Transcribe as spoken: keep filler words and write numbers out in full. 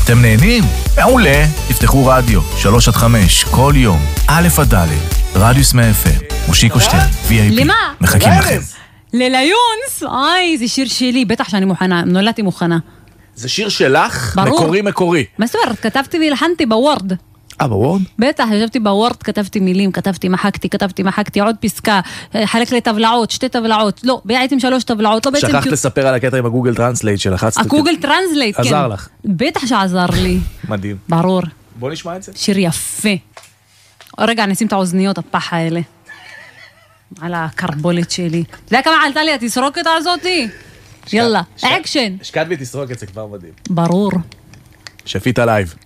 אתם נהנים? מעולה. תפתחו רדיו, שלוש עד חמש, כל יום, א' עד ד', רדיוס מאה אף אם, מושיקו שטיין, וי איי פי. למה? מחכים לכם. לליונס? איי, זה שיר שלי, בטח שאני מוכנה, נולדתי מוכנה. זה שיר שלך? ברור. מקורי מקורי. מה זאת אומרת? כתבתי והלחנתי בוורד. אה, בוורד? בטח, ישבתי בוורד, כתבתי מילים, כתבתי, מחקתי, כתבתי, מחקתי, עוד פסקה, חלק לטבלאות, שתי טבלאות, לא, בעצם שלוש טבלאות, לא בעצם... שכחת לספר על הקטע עם הגוגל טרנסלייט שלחצת. הגוגל טרנסלייט, כן. עזר לך. בטח שעזר לי. מדהים. ברור. בוא נשמע את זה. שיר יפה. רגע, נשים את האוזניות, הפח האלה. על הקרבולת שלי. אתה יודע כמה עלתה לי התסרוקת הזאתי? יאללה, אקשן. השקעת בי תסרוק את זה כבר מדהים. ברור. שפית לייב.